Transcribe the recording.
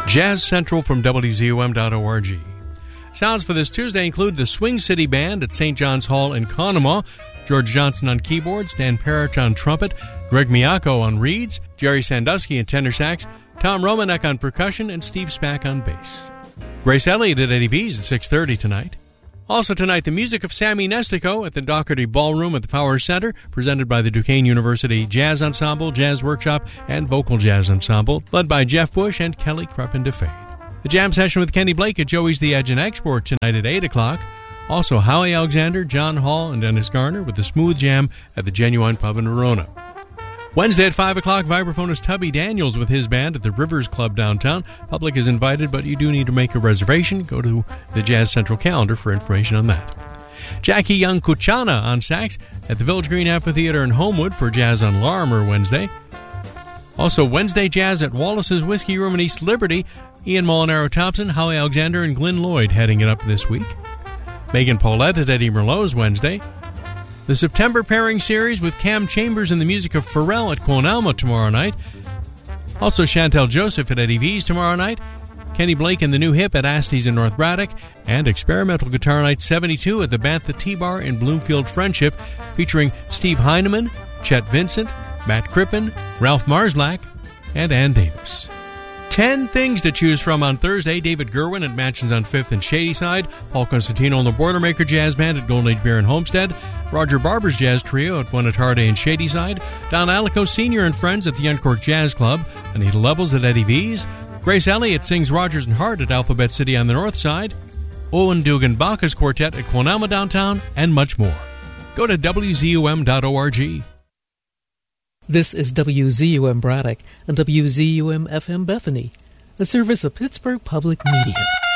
Jazz Central from WZUM.org. Sounds for this Tuesday include the Swing City Band at St. John's Hall in Conemaugh, George Johnson on keyboards, Dan Parrott on trumpet, Greg Miyako on reeds, Jerry Sandusky on tenor sax, Tom Romanek on percussion, and Steve Spack on bass. Grace Elliott at Eddie V's at 6:30 tonight. Also tonight, the music of Sammy Nestico at the Doherty Ballroom at the Power Center, presented by the Duquesne University Jazz Ensemble, Jazz Workshop, and Vocal Jazz Ensemble, led by Jeff Bush and Kelly Crepin DeFade. The jam session with Kenny Blake at Joey's The Edge in Export tonight at 8 o'clock. Also, Howie Alexander, John Hall, and Dennis Garner with the Smooth Jam at the Genuine Pub in Verona. Wednesday at 5 o'clock, vibraphonist Tubby Daniels with his band at the Rivers Club downtown. Public is invited, but you do need to make a reservation. Go to the Jazz Central calendar for information on that. Jackie Young Kuchana on sax at the Village Green Amphitheater in Homewood for Jazz on Larimer Wednesday. Also, Wednesday Jazz at Wallace's Whiskey Room in East Liberty. Ian Molinaro-Thompson, Howie Alexander, and Glenn Lloyd heading it up this week. Megan Paulette at Eddie Merlot's Wednesday. The September pairing series with Cam Chambers and the music of Pharrell at Quonalma tomorrow night. Also Chantel Joseph at Eddie V's tomorrow night. Kenny Blake and the New Hip at Asty's in North Braddock. And Experimental Guitar Night 72 at the Bantha T-Bar in Bloomfield Friendship, featuring Steve Heineman, Chet Vincent, Matt Crippen, Ralph Marslack, and Ann Davis. 10 things to choose from on Thursday. David Gerwin at Mansions on 5th and Shadyside. Paul Constantino and the Boilermaker Jazz Band at Golden Age Beer in Homestead. Roger Barber's Jazz Trio at One at Hardy and Shadyside. Don Alico Sr. and Friends at the Uncork Jazz Club. Anita Levels at Eddie V's. Grace Elliott sings Rogers and Hart at Alphabet City on the North Side. Owen Dugan Bacchus Quartet at Quonalma downtown, and much more. Go to WZUM.org. This is WZUM Braddock and WZUM FM Bethany, a service of Pittsburgh Public Media.